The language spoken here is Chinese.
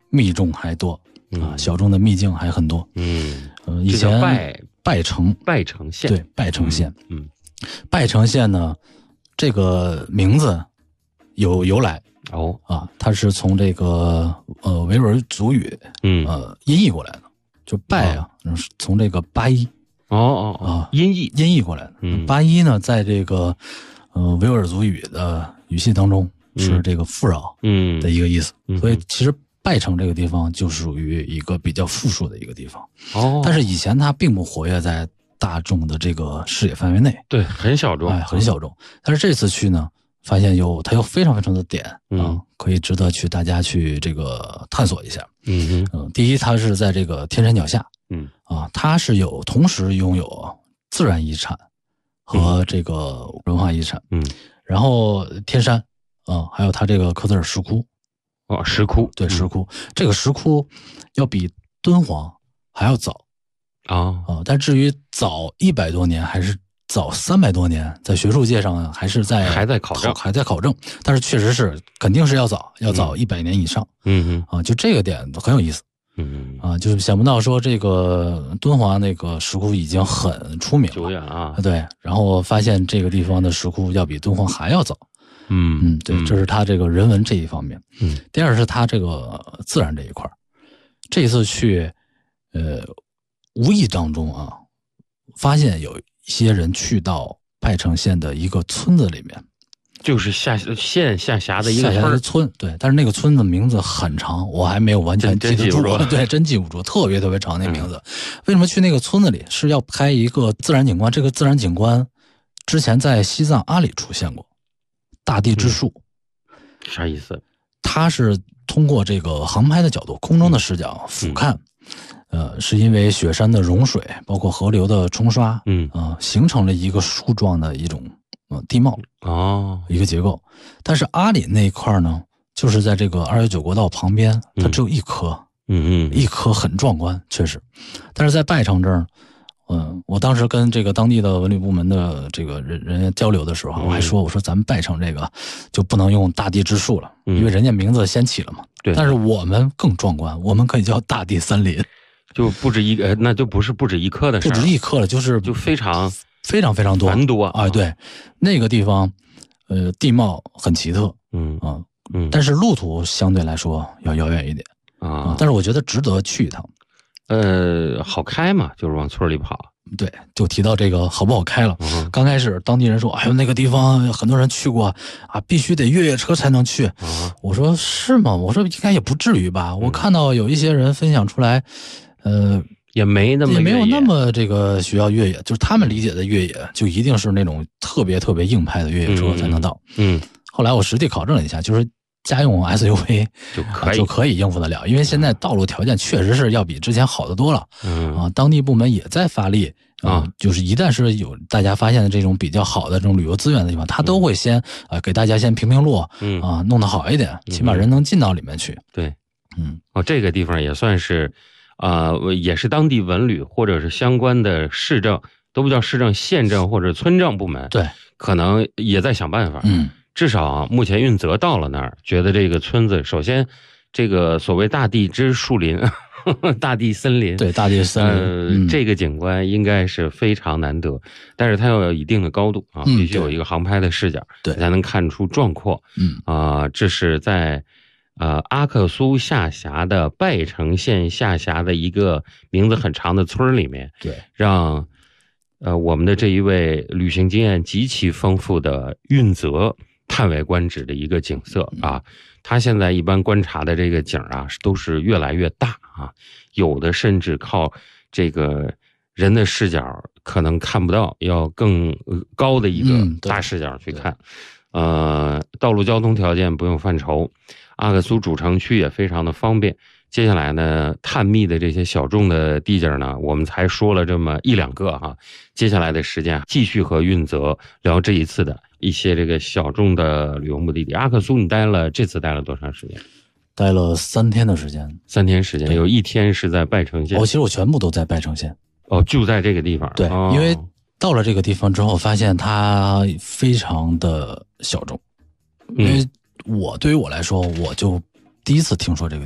密众还多小众的秘境还很多。以前拜城县， 对，拜城县。拜城县呢，这个名字有由来它是从这个维吾尔族语音译过来的，就拜是从这个巴依音译过来的。巴依呢，在这个维吾尔族语的语系当中是这个富饶的一个意思，所以其实拜城这个地方就属于一个比较富庶的一个地方。但是以前它并不活跃在大众的这个视野范围内， 对，很小众， 很小众。但是这次去呢，发现它有非常非常的点可以值得大家去这个探索一下。第一，它是在这个天山脚下，它是同时拥有自然遗产和这个文化遗产。然后天山还有它这个科泽尔石窟。 石窟， 对，石窟。这个石窟要比敦煌还要早但至于早100多年还是早300多年，在学术界上还在考证，但是确实是肯定是要早100年以上。就这个点很有意思。就是想不到说这个敦煌那个石窟已经很出名了， 久远对，然后发现这个地方的石窟要比敦煌还要早。对，这是它这个人文这一方面。第二是它这个自然这一块。这一次去无意当中发现有一些人去到拜城县的一个村子里面， 就是县下辖的一个村。对，但是那个村子名字很长，我还没有完全记得住。对，真记不住，特别特别长那名字。为什么去那个村子里？是要拍一个自然景观。这个自然景观之前在西藏阿里出现过，大地之树。 啥意思？ 它是通过这个航拍的角度，空中的视角俯瞰，是因为雪山的融水，包括河流的冲刷，形成了一个树状的一种地貌一个结构。但是阿里那一块呢，就是在这个219国道旁边，它只有一棵，一棵很壮观，确实。但是在拜城这儿，我当时跟这个当地的文旅部门的这个人家交流的时候，我还说，我说咱们拜城这个就不能用大地之树了，因为人家名字先起了嘛。 对。 但是我们更壮观，我们可以叫大地森林。 就不止那就不止一棵的事儿， 不止一棵了，就非常非常非常多， 繁多对，那个地方，地貌很奇特，但是路途相对来说要遥远一点但是我觉得值得去一趟。 好开嘛，就是往村里跑。 对，就提到这个好不好开了。刚开始当地人说，哎呦，那个地方很多人去过必须得越野车才能去。我说是吗？我说应该也不至于吧。我看到有一些人分享出来， 也没有那么这个需要越野，就是他们理解的越野就一定是那种特别特别硬派的越野车才能到。后来我实地考证了一下，就是家用 SUV 就可以应付得了，因为现在道路条件确实是要比之前好得多了。当地部门也在发力就是一旦是有大家发现的这种比较好的这种旅游资源的地方，他都会先给大家先评路弄得好一点，起码人能进到里面去。 对，这个地方也算是也是当地文旅或者是相关的市政，都不叫市政，县政或者村政部门， 对， 可能也在想办法。至少目前运泽到了那儿，觉得这个村子，首先这个所谓大地之树林大地森林， 对，大地森林，这个景观应该是非常难得，但是它要有一定的高度必须有一个航拍的视角， 对， 才能看出壮阔。这是在阿克苏下辖的拜城县下辖的一个名字很长的村里面， 对， 让我们的这一位旅行经验极其丰富的运泽叹为观止的一个景色他现在一般观察的这个景都是越来越大有的甚至靠这个人的视角可能看不到，要更高的一个大视角去看。道路交通条件不用犯愁，阿克苏主城区也非常的方便。接下来呢，探秘的这些小众的地界呢，我们才说了这么1-2个接下来的时间继续和运泽聊这一次的一些这个小众的旅游目的地。阿克苏你这次待了多长时间？ 待了3天的时间。 3天时间，有1天是在拜城县。 其实我全部都在拜城县。 就在这个地方。 对，因为到了这个地方之后，发现它非常的小众。因为对于我来说，我就第一次听说这个